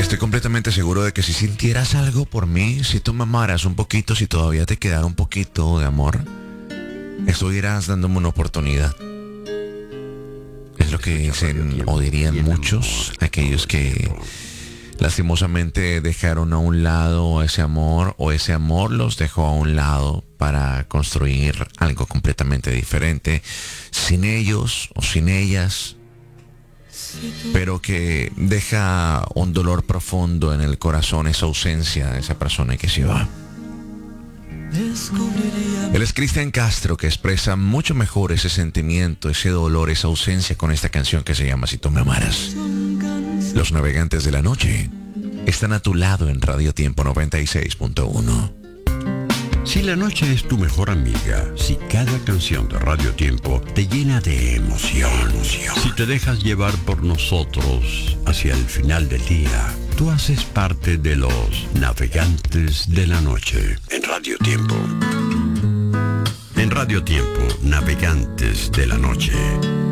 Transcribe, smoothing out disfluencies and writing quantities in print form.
Estoy completamente seguro de que si sintieras algo por mí, si tú me amaras un poquito, si todavía te quedara un poquito de amor, estuvieras dándome una oportunidad. Es lo que dicen o dirían muchos, aquellos que lastimosamente dejaron a un lado ese amor, o ese amor los dejó a un lado para construir algo completamente diferente, sin ellos o sin ellas, pero que deja un dolor profundo en el corazón, esa ausencia de esa persona que se va. Él es Cristian Castro, que expresa mucho mejor ese sentimiento, ese dolor, esa ausencia con esta canción que se llama Si tú me amaras. Los navegantes de la noche están a tu lado en Radio Tiempo 96.1. Si la noche es tu mejor amiga, si cada canción de Radio Tiempo te llena de emoción, si te dejas llevar por nosotros hacia el final del día, tú haces parte de los navegantes de la noche en Radio Tiempo. En Radio Tiempo, navegantes de la noche.